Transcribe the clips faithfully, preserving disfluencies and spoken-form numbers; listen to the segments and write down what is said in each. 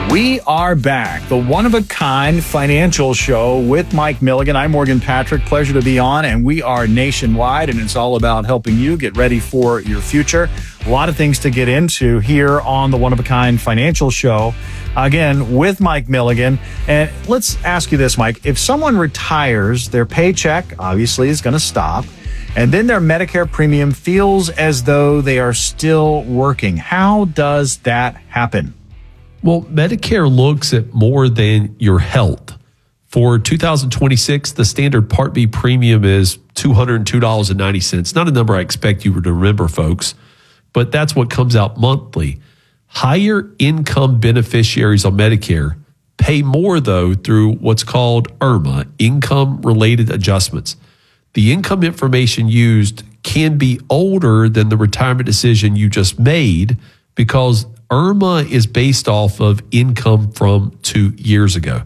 We are back, the one-of-a-kind financial show with Mike Milligan. I'm Morgan Patrick. Pleasure to be on, and we are nationwide, and it's all about helping you get ready for your future. A lot of things to get into here on the one-of-a-kind financial show. Again, with Mike Milligan. And let's ask you this, Mike. If someone retires, their paycheck obviously is going to stop, and then their Medicare premium feels as though they are still working. How does that happen? Well, Medicare looks at more than your health. For two thousand twenty-six, the standard Part B premium is two hundred two dollars and ninety cents. Not a number I expect you to remember, folks, but that's what comes out monthly. Higher income beneficiaries on Medicare pay more, though, through what's called I R M A, income-related adjustments. The income information used can be older than the retirement decision you just made because I R M A is based off of income from two years ago.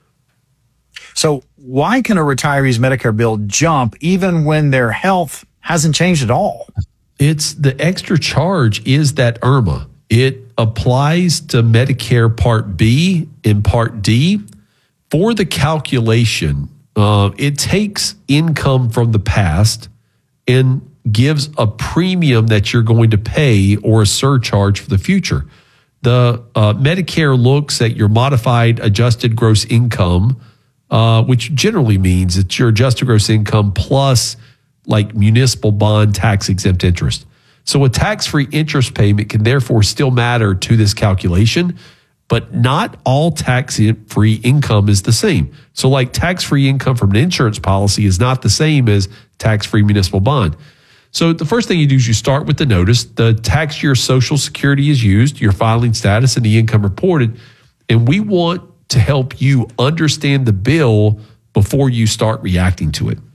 So why can a retiree's Medicare bill jump even when their health hasn't changed at all? It's the extra charge is that I R M A. It applies to Medicare Part B and Part D. For the calculation, uh, it takes income from the past and gives a premium that you're going to pay or a surcharge for the future. The uh, Medicare looks at your modified adjusted gross income, uh, which generally means it's your adjusted gross income plus like municipal bond tax exempt interest. So a tax-free interest payment can therefore still matter to this calculation, but not all tax-free income is the same. So like tax-free income from an insurance policy is not the same as tax-free municipal bond. So the first thing you do is you start with the notice. The tax year Social Security is used, your filing status, and the income reported. And we want to help you understand the bill before you start reacting to it.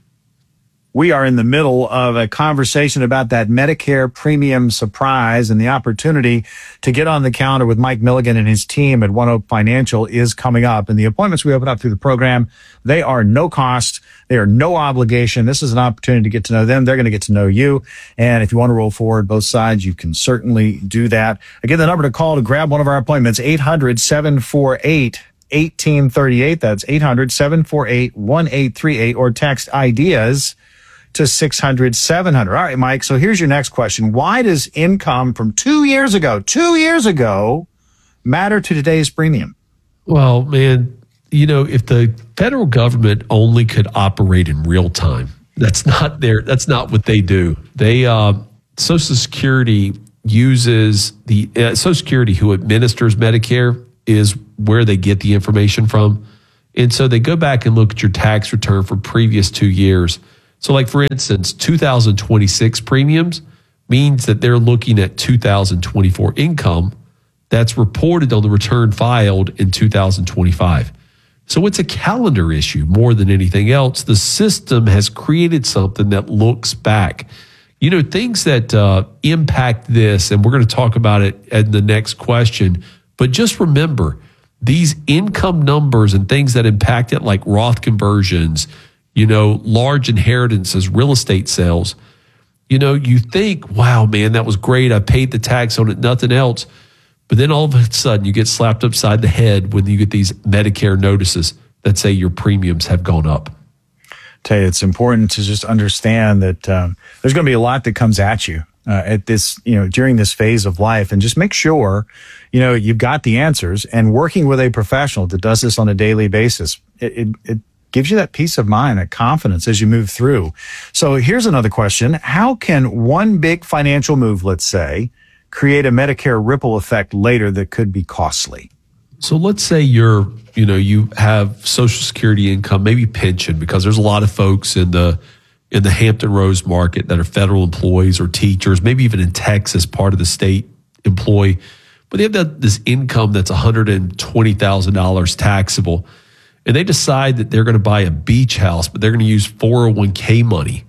We are in the middle of a conversation about that Medicare premium surprise, and the opportunity to get on the counter with Mike Milligan and his team at One Oak Financial is coming up. And the appointments we open up through the program, they are no cost. They are no obligation. This is an opportunity to get to know them. They're going to get to know you. And if you want to roll forward both sides, you can certainly do that. Again, the number to call to grab one of our appointments, eight hundred, seven four eight, one eight three eight. That's eight hundred, seven four eight, one eight three eight, or text IDEAS to six hundred, seven hundred. All right, Mike. So here's your next question. Why does income from two years ago, two years ago, matter to today's premium? Well, man, you know, if the federal government only could operate in real time, that's not their, that's not what they do. They, uh, Social Security uses the, uh, Social Security who administers Medicare is where they get the information from. And so they go back and look at your tax return for previous two years. So like, for instance, two thousand twenty-six premiums means that they're looking at two thousand twenty-four income that's reported on the return filed in two thousand twenty-five. So it's a calendar issue more than anything else. The system has created something that looks back. You know, things that uh, impact this, and we're going to talk about it in the next question, but just remember, these income numbers and things that impact it, like Roth conversions, you know, large inheritances, real estate sales, you know, you think, wow, man, that was great. I paid the tax on it, nothing else. But then all of a sudden you get slapped upside the head when you get these Medicare notices that say your premiums have gone up. Tell you, it's important to just understand that um, there's going to be a lot that comes at you uh, at this, you know, during this phase of life, and just make sure, you know, you've got the answers, and working with a professional that does this on a daily basis, it, it, it gives you that peace of mind, that confidence as you move through. So here's another question. How can one big financial move, let's say, create a Medicare ripple effect later that could be costly? So let's say you're, you know, you have Social Security income, maybe pension, because there's a lot of folks in the in the Hampton Roads market that are federal employees or teachers, maybe even in Texas, part of the state employee, but they have that, this income that's one hundred twenty thousand dollars taxable. And they decide that they're going to buy a beach house, but they're going to use four oh one k money.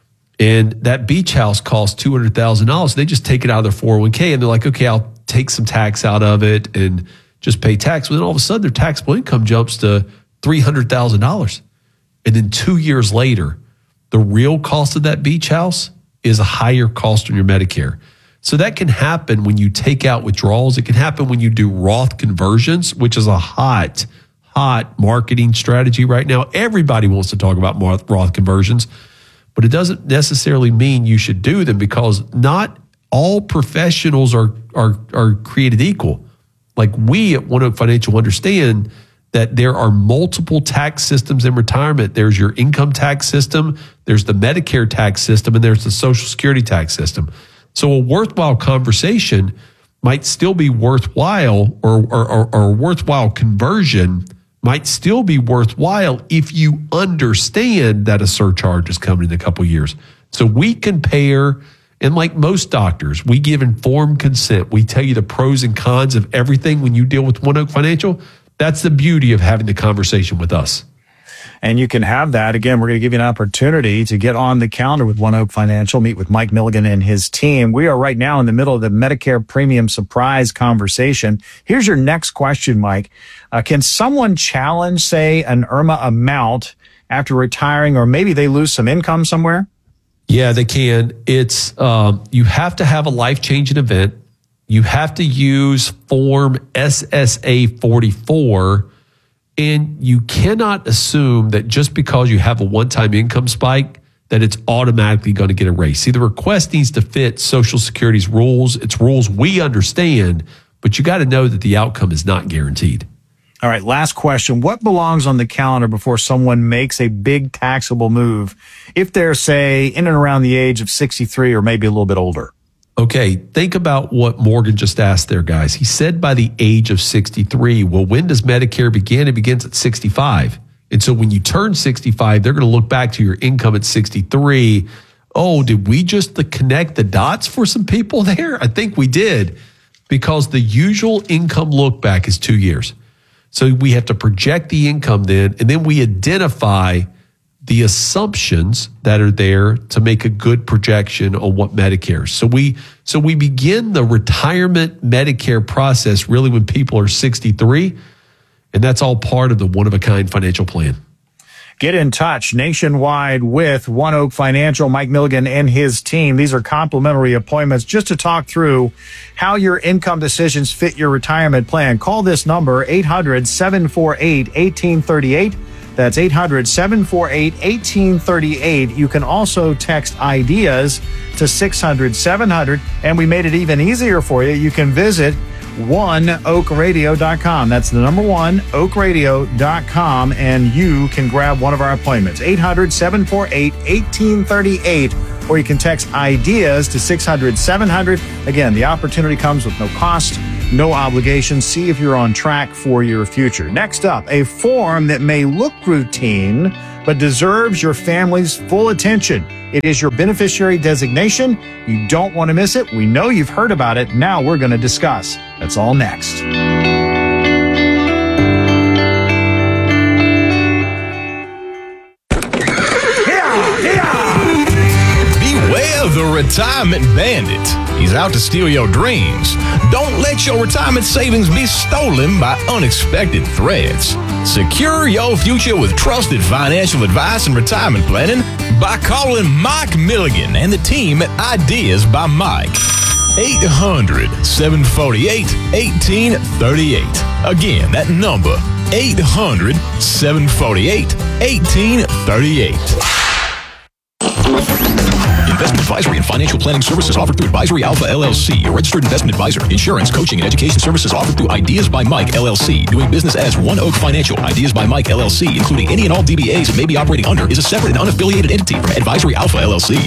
And that beach house costs two hundred thousand dollars. So they just take it out of their four oh one k and they're like, okay, I'll take some tax out of it and just pay tax. But then all of a sudden their taxable income jumps to three hundred thousand dollars. And then two years later, the real cost of that beach house is a higher cost on your Medicare. So that can happen when you take out withdrawals. It can happen when you do Roth conversions, which is a hot, hot marketing strategy right now. Everybody wants to talk about Roth conversions, but it doesn't necessarily mean you should do them, because not all professionals are are are created equal. Like we at One Oak Financial understand that there are multiple tax systems in retirement. There's your income tax system, there's the Medicare tax system, and there's the Social Security tax system. So a worthwhile conversation might still be worthwhile, or, or, or, or a worthwhile conversion might still be worthwhile if you understand that a surcharge is coming in a couple of years. So we compare, and like most doctors, we give informed consent. We tell you the pros and cons of everything when you deal with One Oak Financial. That's the beauty of having the conversation with us. And you can have that. Again, we're going to give you an opportunity to get on the calendar with One Oak Financial, meet with Mike Milligan and his team. We are right now in the middle of the Medicare Premium Surprise conversation. Here's your next question, Mike. Uh, can someone challenge, say, an I R M A amount after retiring, or maybe they lose some income somewhere? Yeah, they can. It's um, you have to have a life-changing event. You have to use Form S S A forty-four. And you cannot assume that just because you have a one-time income spike that it's automatically going to get erased. See, the request needs to fit Social Security's rules. It's rules we understand, but you got to know that the outcome is not guaranteed. All right, last question. What belongs on the calendar before someone makes a big taxable move if they're, say, in and around the age of sixty-three or maybe a little bit older? Okay, think about what Morgan just asked there, guys. He said by the age of sixty-three. Well, when does Medicare begin? It begins at sixty-five. And so when you turn sixty-five, they're going to look back to your income at sixty-three. Oh, did we just connect the dots for some people there? I think we did, because the usual income look back is two years. So we have to project the income then, and then we identify the assumptions that are there to make a good projection on what Medicare. So we so we begin the retirement Medicare process really when people are sixty-three, and that's all part of the one-of-a-kind financial plan. Get in touch nationwide with One Oak Financial, Mike Milligan and his team. These are complimentary appointments just to talk through how your income decisions fit your retirement plan. Call this number, eight hundred, seven four eight, one eight three eight. That's eight hundred, seven four eight, one eight three eight. You can also text ideas to six hundred, seven hundred. And we made it even easier for you. You can visit one oak radio dot com. That's the number one, oak radio dot com. And you can grab one of our appointments, eight hundred, seven four eight, one eight three eight. Or you can text ideas to six hundred, seven hundred. Again, the opportunity comes with no cost, no obligation. See if you're on track for your future. Next up, a form that may look routine, but deserves your family's full attention. It is your beneficiary designation. You don't want to miss it. We know you've heard about it. Now we're going to discuss. That's all next. The retirement bandit. He's out to steal your dreams. Don't let your retirement savings be stolen by unexpected threats. Secure your future with trusted financial advice and retirement planning by calling Mike Milligan and the team at Ideas by Mike. eight hundred, seven four eight, one eight three eight. Again, that number, eight hundred, seven four eight, one eight three eight. Investment advisory and financial planning services offered through Advisory Alpha L L C, a registered investment advisor. Insurance, coaching, and education services offered through Ideas by Mike L L C. Doing business as One Oak Financial. Ideas by Mike L L C, including any and all D B As it may be operating under, is a separate and unaffiliated entity from Advisory Alpha L L C.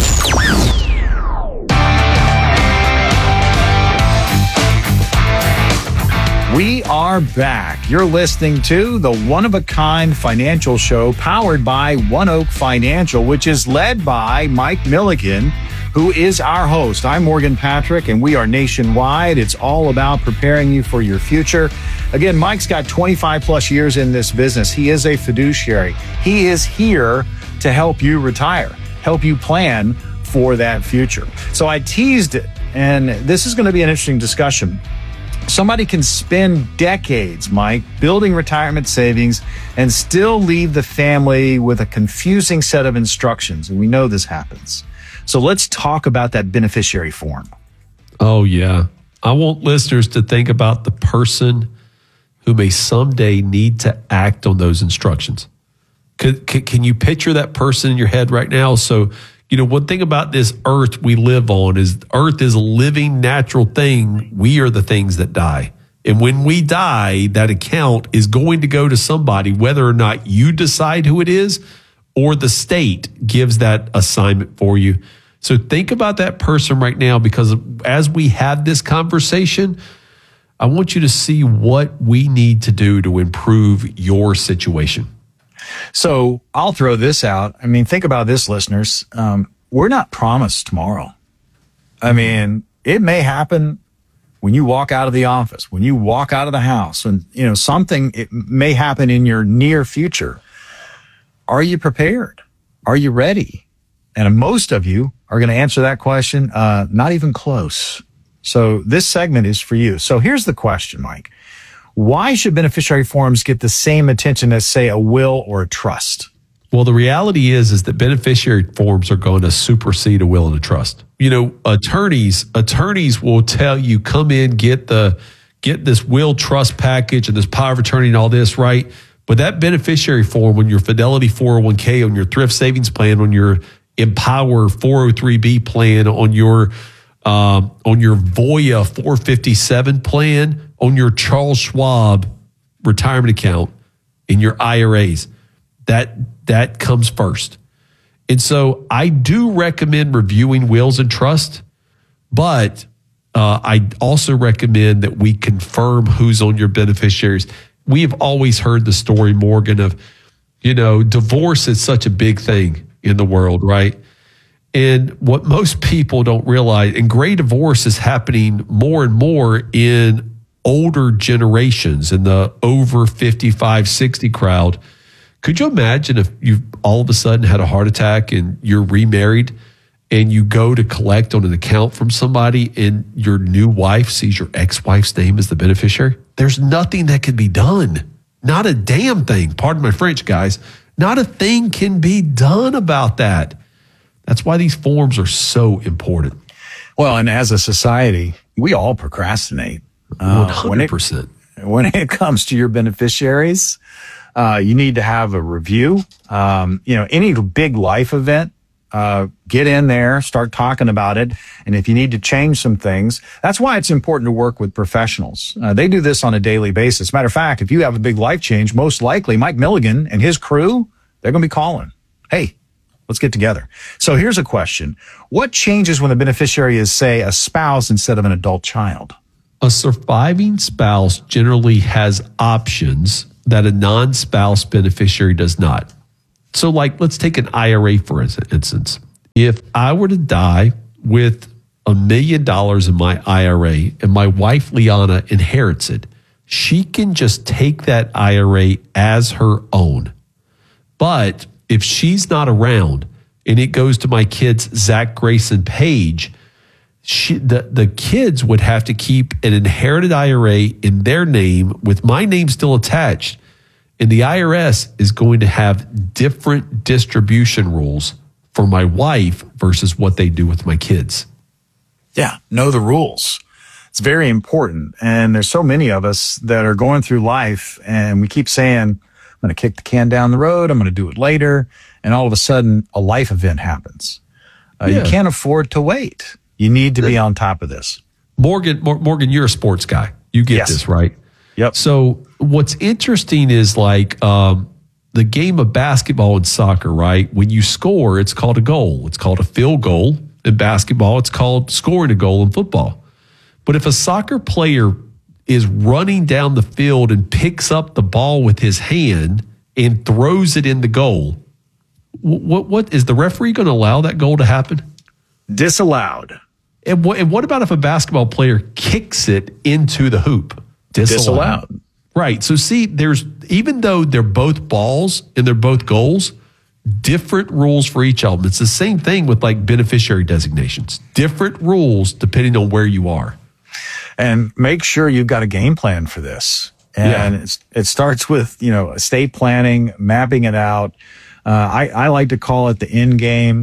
We are back. You're listening to the one-of-a-kind financial show powered by One Oak Financial, which is led by Mike Milligan, who is our host. I'm Morgan Patrick, and we are nationwide. It's all about preparing you for your future. Again, Mike's got twenty-five plus years in this business. He is a fiduciary. He is here to help you retire, help you plan for that future. So I teased it, and this is going to be an interesting discussion. Somebody can spend decades, Mike, building retirement savings and still leave the family with a confusing set of instructions. And we know this happens. So let's talk about that beneficiary form. Oh, yeah. I want listeners to think about the person who may someday need to act on those instructions. Can, can, can you picture that person in your head right now? So, you know, one thing about this earth we live on is earth is a living, natural thing. We are the things that die. And when we die, that account is going to go to somebody, whether or not you decide who it is or the state gives that assignment for you. So think about that person right now, because as we have this conversation, I want you to see what we need to do to improve your situation. So I'll throw this out. I mean, think about this, listeners. Um, we're not promised tomorrow. I mean, it may happen when you walk out of the office, when you walk out of the house, and, you know, something, it may happen in your near future. Are you prepared? Are you ready? And most of you are going to answer that question, uh, not even close. So this segment is for you. So here's the question, Mike. Why should beneficiary forms get the same attention as, say, a will or a trust? Well, the reality is, is that beneficiary forms are going to supersede a will and a trust. You know, attorneys, attorneys will tell you, come in, get the, get this will trust package and this power of attorney and all this, right? But that beneficiary form on your Fidelity four oh one k, on your Thrift Savings Plan, on your Empower four oh three b plan, on your, um, on your Voya four fifty-seven plan, on your Charles Schwab retirement account, in your I R As, that, that comes first. And so I do recommend reviewing wills and trust, but uh, I also recommend that we confirm who's on your beneficiaries. We have always heard the story, Morgan, of, you know, divorce is such a big thing in the world, right? And what most people don't realize, and gray divorce is happening more and more in older generations, in the over fifty-five, sixty crowd. Could you imagine if you all of a sudden had a heart attack and you're remarried and you go to collect on an account from somebody and your new wife sees your ex-wife's name as the beneficiary? There's nothing that can be done. Not a damn thing. Pardon my French, guys. Not a thing can be done about that. That's why these forms are so important. Well, and as a society, we all procrastinate. Uh, one hundred percent. When it, when it comes to your beneficiaries, uh, you need to have a review. Um, you know, any big life event, uh, get in there, start talking about it. And if you need to change some things, that's why it's important to work with professionals. Uh, they do this on a daily basis. Matter of fact, if you have a big life change, most likely Mike Milligan and his crew, they're going to be calling. Hey, let's get together. So here's a question. What changes when the beneficiary is, say, a spouse instead of an adult child? A surviving spouse generally has options that a non-spouse beneficiary does not. So, like, let's take an I R A, for instance. If I were to die with a million dollars in my I R A and my wife, Liana, inherits it, she can just take that I R A as her own. But if she's not around and it goes to my kids, Zach, Grace, and Paige, she, the, the kids would have to keep an inherited I R A in their name with my name still attached. And the I R S is going to have different distribution rules for my wife versus what they do with my kids. Yeah, know the rules. It's very important. And there's so many of us that are going through life and we keep saying, I'm going to kick the can down the road. I'm going to do it later. And all of a sudden, a life event happens. Uh, yeah. You can't afford to wait. You need to be on top of this. Morgan, Morgan, you're a sports guy. You get yes. this, right? Yep. So what's interesting is like um, the game of basketball and soccer, right? When you score, it's called a goal. It's called a field goal. In basketball, it's called scoring a goal in football. But if a soccer player is running down the field and picks up the ball with his hand and throws it in the goal, what, what is the referee going to allow that goal to happen? Disallowed. And what, and what about if a basketball player kicks it into the hoop? Disallowed. Disallowed. Right. So see, there's, even though they're both balls and they're both goals, different rules for each of them. It's the same thing with like beneficiary designations. Different rules depending on where you are. And make sure you've got a game plan for this. And yeah. it's, it starts with, you know, estate planning, mapping it out. Uh, I, I like to call it the end game.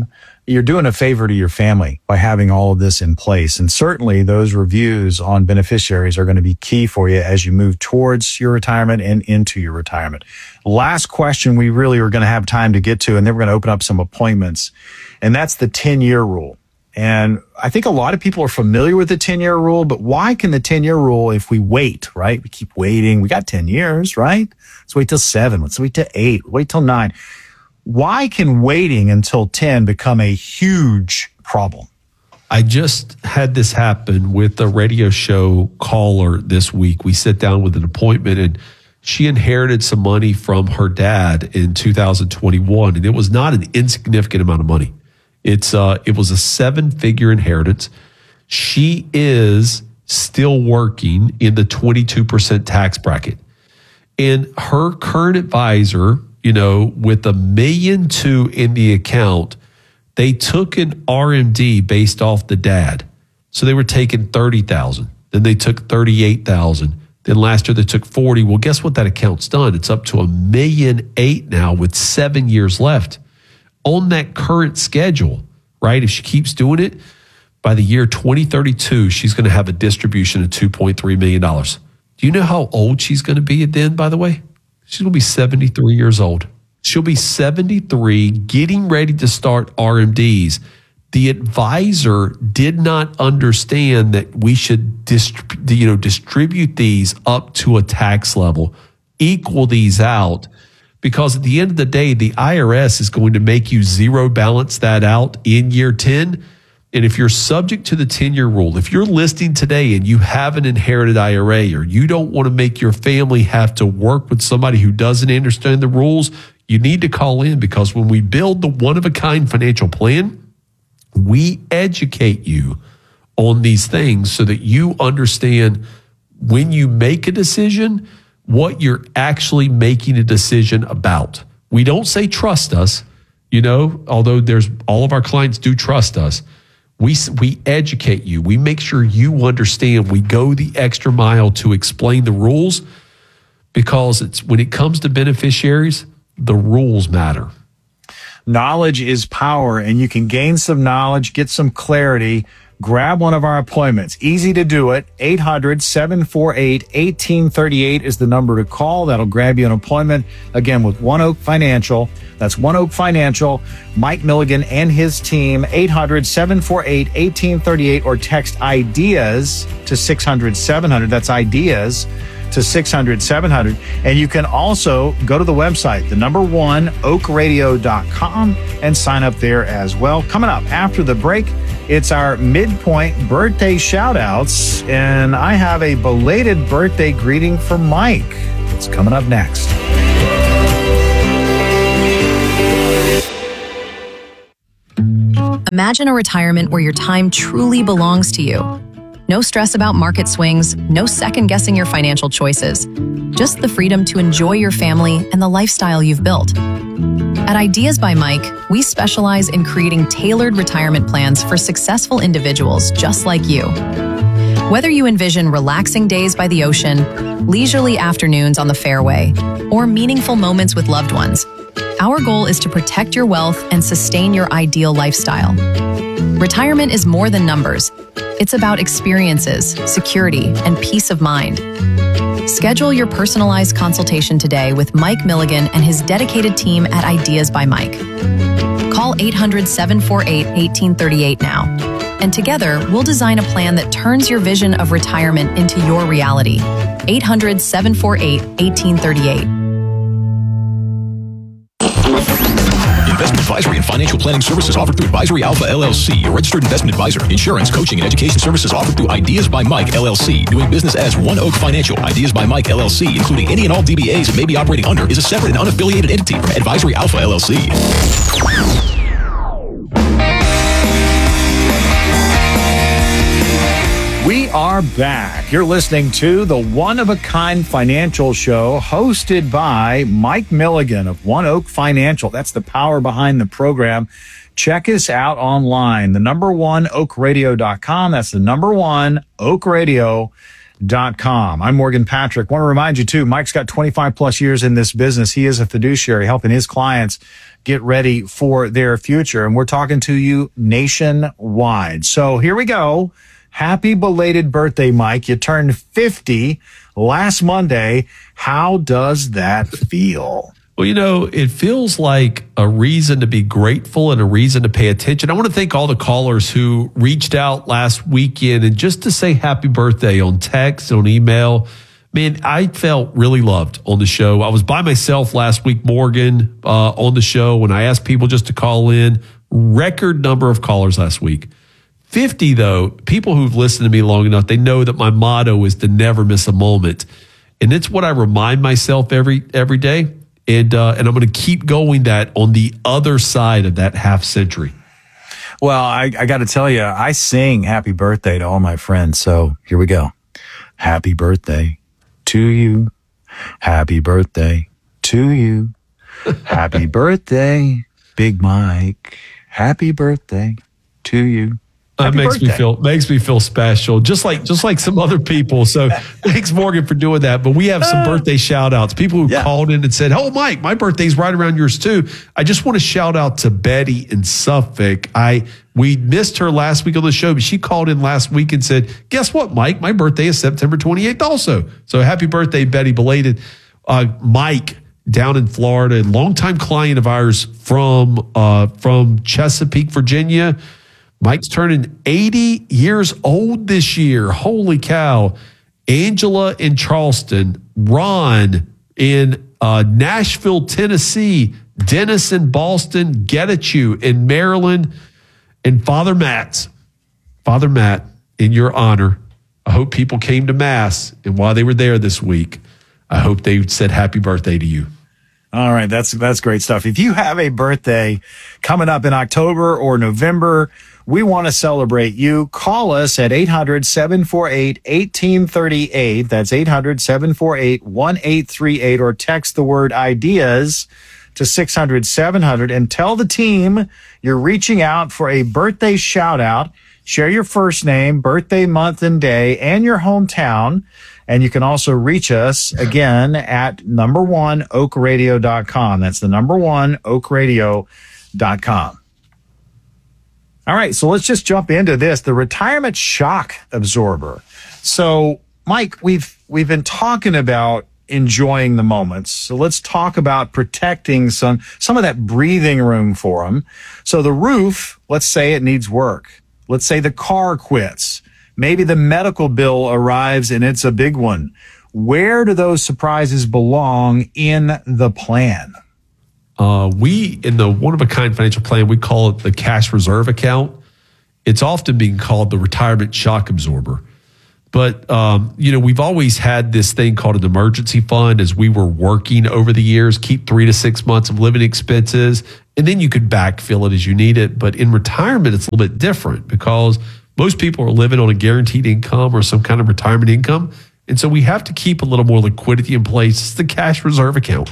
you're doing a favor to your family by having all of this in place. And certainly those reviews on beneficiaries are going to be key for you as you move towards your retirement and into your retirement. Last question we really are going to have time to get to, and then we're going to open up some appointments. And that's the ten-year rule. And I think a lot of people are familiar with the ten-year rule, but why can the ten-year rule, if we wait, right? We keep waiting. We got ten years, right? Let's wait till seven. Let's wait till eight. Wait till nine. Why can waiting until ten become a huge problem? I just had this happen with a radio show caller this week. We sit down with an appointment, and she inherited some money from her dad in two thousand twenty-one, and it was not an insignificant amount of money. It's uh, it was a seven-figure inheritance. She is still working in the twenty-two percent tax bracket, and her current advisor, you know, with a million two in the account, they took an R M D based off the dad. So they were taking thirty thousand. Then they took thirty-eight thousand. Then last year they took forty. Well, guess what that account's done? It's up to a million eight now with seven years left on that current schedule, right? If she keeps doing it, by the year twenty thirty-two, she's going to have a distribution of two point three million dollars. Do you know how old she's going to be then, by the way? She's going to be seventy-three years old. She'll be seventy-three, getting ready to start R M Ds. The advisor did not understand that we should distrib- you know, distribute these up to a tax level, equal these out, because at the end of the day, the I R S is going to make you zero balance that out in year ten. And if you're subject to the ten-year rule, if you're listing today and you have an inherited I R A, or you don't want to make your family have to work with somebody who doesn't understand the rules, you need to call in, because when we build the one-of-a-kind financial plan, we educate you on these things so that you understand when you make a decision, what you're actually making a decision about. We don't say trust us, you know, although there's all of our clients do trust us. We we educate you. We make sure you understand. We go the extra mile to explain the rules, because it's when it comes to beneficiaries, the rules matter. Knowledge is power, and you can gain some knowledge, get some clarity. Grab one of our appointments. Easy to do it. eight hundred, seven four eight, one eight three eight is the number to call. That'll grab you an appointment, again, with One Oak Financial. That's One Oak Financial. Mike Milligan and his team, eight hundred, seven four eight, one eight three eight, or text IDEAS to six hundred, seven hundred. That's IDEAS to six hundred, seven hundred. And you can also go to the website, the number one, oak radio dot com, and sign up there as well. Coming up after the break, it's our midpoint birthday shout outs, and I have a belated birthday greeting for Mike. It's coming up next. Imagine a retirement where your time truly belongs to you. No stress about market swings, no second guessing your financial choices. Just the freedom to enjoy your family and the lifestyle you've built. At Ideas by Mike, we specialize in creating tailored retirement plans for successful individuals just like you. Whether you envision relaxing days by the ocean, leisurely afternoons on the fairway, or meaningful moments with loved ones, our goal is to protect your wealth and sustain your ideal lifestyle. Retirement is more than numbers. It's about experiences, security, and peace of mind. Schedule your personalized consultation today with Mike Milligan and his dedicated team at Ideas by Mike. Call eight hundred, seven four eight, one eight three eight now. And together, we'll design a plan that turns your vision of retirement into your reality. eight hundred, seven four eight, one eight three eight. Investment advisory and financial planning services offered through Advisory Alpha L L C, a registered investment advisor. Insurance, coaching, and education services offered through Ideas by Mike L L C. Doing business as One Oak Financial. Ideas by Mike L L C, including any and all D B As it may be operating under, is a separate and unaffiliated entity from Advisory Alpha L L C. We are back. You're listening to the One-of-a-Kind Financial Show, hosted by Mike Milligan of One Oak Financial. That's the power behind the program. Check us out online, the number one, oak radio dot com. That's the number one, oak radio dot com. I'm Morgan Patrick. Want to remind you too, Mike's got twenty-five plus years in this business. He is a fiduciary helping his clients get ready for their future. And we're talking to you nationwide. So here we go. Happy belated birthday, Mike. You turned fifty last Monday. How does that feel? Well, you know, it feels like a reason to be grateful and a reason to pay attention. I want to thank all the callers who reached out last weekend and just to say happy birthday on text, on email. Man, I felt really loved on the show. I was by myself last week, Morgan, uh, on the show when I asked people just to call in. Record number of callers last week. fifty, though, people who've listened to me long enough, they know that my motto is to never miss a moment. And it's what I remind myself every every day. And uh, and I'm going to keep going that on the other side of that half century. Well, I, I got to tell you, I sing happy birthday to all my friends. So here we go. Happy birthday to you. Happy birthday to you. Happy birthday, Big Mike. Happy birthday to you. That Happy makes birthday. me feel makes me feel special, just like just like some other people. So thanks, Morgan, for doing that. But we have some birthday shout outs. People who Yeah. called in and said, "Oh, Mike, my birthday's right around yours too." I just want to shout out to Betty in Suffolk. I we missed her last week on the show, but she called in last week and said, "Guess what, Mike? My birthday is September twenty-eighth also." So happy birthday, Betty, belated. Uh, Mike down in Florida, a longtime client of ours from uh, from Chesapeake, Virginia. Mike's turning eighty years old this year. Holy cow. Angela in Charleston, Ron in uh, Nashville, Tennessee, Dennis in Boston, Getachew in Maryland, and Father Matt. Father Matt, in your honor, I hope people came to Mass, and while they were there this week, I hope they said happy birthday to you. All right. That's, that's great stuff. If you have a birthday coming up in October or November, we want to celebrate you. Call us at eight hundred, seven four eight, one eight three eight. That's eight hundred, seven four eight, one eight three eight, or text the word ideas to six hundred, seven hundred and tell the team you're reaching out for a birthday shout out. Share your first name, birthday, month, and day, and your hometown. And you can also reach us again at number one oak radio dot com. That's the number one oak radio dot com. All right, so let's just jump into this, the retirement shock absorber. So, Mike, we've we've been talking about enjoying the moments. So let's talk about protecting some some of that breathing room for them. So the roof, let's say it needs work. Let's say the car quits. Maybe the medical bill arrives and it's a big one. Where do those surprises belong in the plan? Uh, we, in the one-of-a-kind financial plan, we call it the cash reserve account. It's often being called the retirement shock absorber. But, um, you know, we've always had this thing called an emergency fund as we were working over the years, keep three to six months of living expenses, and then you could backfill it as you need it. But in retirement, it's a little bit different because most people are living on a guaranteed income or some kind of retirement income. And so we have to keep a little more liquidity in place. It's the cash reserve account.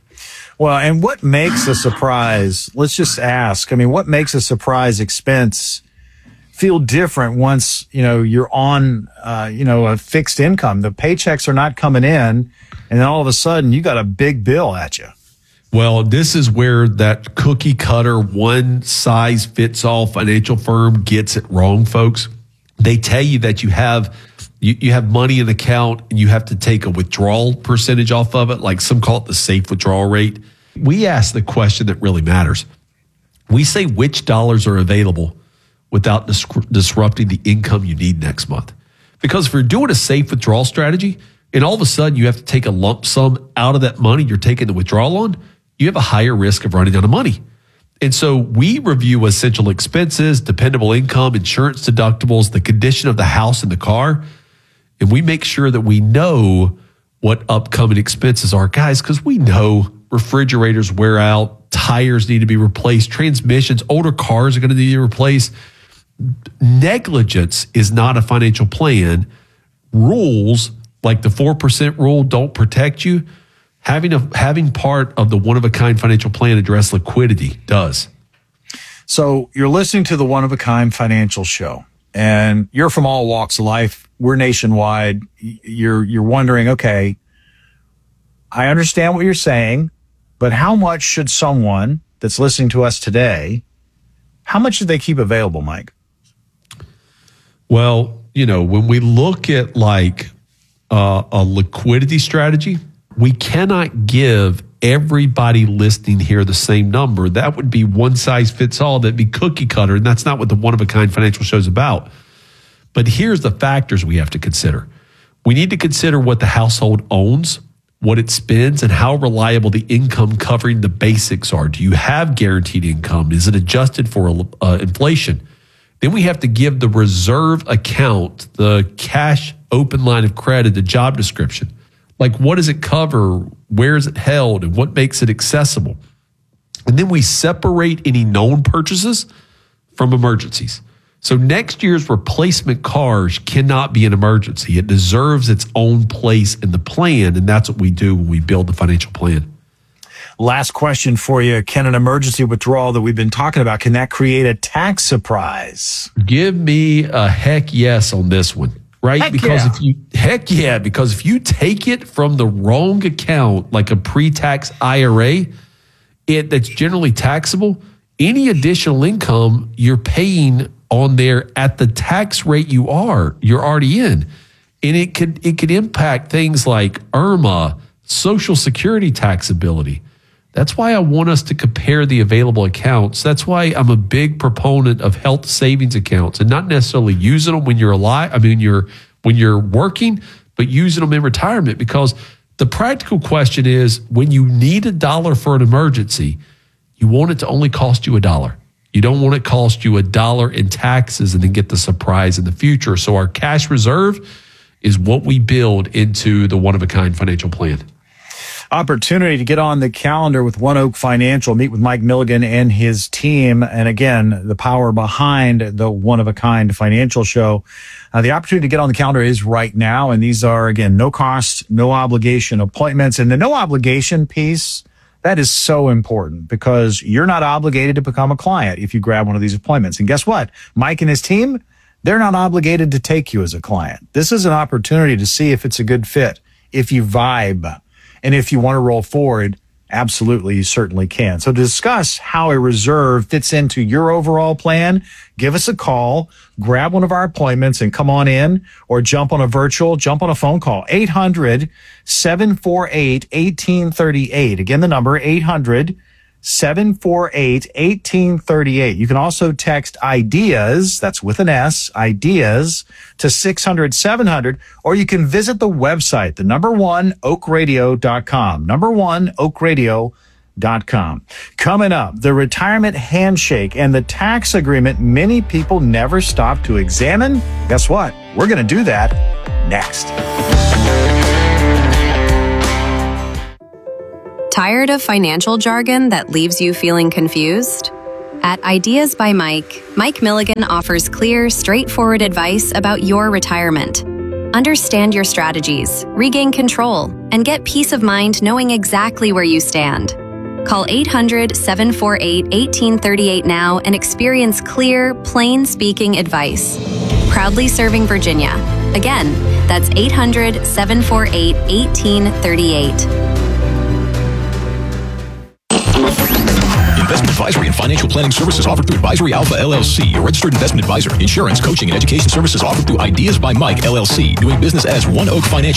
Well, and what makes a surprise, let's just ask, I mean, what makes a surprise expense feel different once, you know, you're on, uh, you know, a fixed income? The paychecks are not coming in, and then all of a sudden you got a big bill at you. Well, this is where that cookie cutter, one size fits all financial firm gets it wrong, folks. They tell you that you have you, you have money in the account and you have to take a withdrawal percentage off of it, like some call it the safe withdrawal rate. We ask the question that really matters. We say which dollars are available without dis- disrupting the income you need next month. Because if you're doing a safe withdrawal strategy and all of a sudden you have to take a lump sum out of that money you're taking the withdrawal on, you have a higher risk of running out of money. And so we review essential expenses, dependable income, insurance deductibles, the condition of the house and the car, and we make sure that we know what upcoming expenses are. Guys, because we know refrigerators wear out, tires need to be replaced, transmissions, older cars are going to need to be replaced. Negligence is not a financial plan. Rules like the four percent rule don't protect you. Having a having part of the one-of-a-kind financial plan address liquidity does. So you're listening to the One of a Kind Financial Show. and you're from all walks of life. We're nationwide. You're, you're wondering, okay, I understand what you're saying, but how much should someone that's listening to us today, how much should they keep available, Mike? Well, you know, when we look at like uh, a liquidity strategy, we cannot give everybody listening here the same number. That would be one size fits all. That'd be cookie cutter. And that's not what the One of a Kind Financial Show is about. But here's the factors we have to consider. We need to consider what the household owns, what it spends, and how reliable the income covering the basics are. Do you have guaranteed income? Is it adjusted for uh, inflation? Then we have to give the reserve account, the cash open line of credit, the job description. Like, what does it cover? Where is it held? And what makes it accessible? And then we separate any known purchases from emergencies. So next year's replacement cars cannot be an emergency. It deserves its own place in the plan, and that's what we do when we build the financial plan. Last question for you. Can an emergency withdrawal that we've been talking about, can that create a tax surprise? Give me a heck yes on this one. Right? Heck because yeah. if you, heck yeah, because if you take it from the wrong account, like a pre-tax I R A, it that's generally taxable, any additional income you're paying on there at the tax rate you are, you're already in. And it could, it could impact things like I R M A, Social Security taxability. That's why I want us to compare the available accounts. That's why I'm a big proponent of health savings accounts and not necessarily using them when you're alive. I mean, you're when you're working, but using them in retirement, because the practical question is when you need a dollar for an emergency, you want it to only cost you a dollar. You don't want it to cost you a dollar in taxes and then get the surprise in the future. So our cash reserve is what we build into the One of a Kind financial plan. Opportunity to get on the calendar with One Oak Financial, meet with Mike Milligan and his team. And again, the power behind the One of a Kind Financial Show. Uh, the opportunity to get on the calendar is right now. And these are, again, no cost, no obligation appointments. And the no obligation piece, that is so important because you're not obligated to become a client if you grab one of these appointments. And guess what? Mike and his team, they're not obligated to take you as a client. This is an opportunity to see if it's a good fit, if you vibe. And if you want to roll forward, absolutely, you certainly can. So to discuss how a reserve fits into your overall plan, give us a call, grab one of our appointments and come on in, or jump on a virtual, jump on a phone call. eight hundred, seven four eight, one eight three eight. Again, the number eight hundred, seven four eight, one eight three eight. You can also text IDEAS, that's with an S, IDEAS, to six hundred, seven hundred, or you can visit the website, the number one, oak radio dot com. Number one, oak radio dot com. Coming up, the retirement handshake and the tax agreement many people never stop to examine. Guess what? We're going to do that next. Tired of financial jargon that leaves you feeling confused? At Ideas by Mike, Mike Milligan offers clear, straightforward advice about your retirement. Understand your strategies, regain control, and get peace of mind knowing exactly where you stand. Call eight hundred, seven four eight, one eight three eight now and experience clear, plain-speaking advice. Proudly serving Virginia. Again, that's eight hundred, seven four eight, one eight three eight. Investment advisory and financial planning services offered through Advisory Alpha L L C, a registered investment advisor. Insurance, coaching, and education services offered through Ideas by Mike L L C, doing business as One Oak Financial.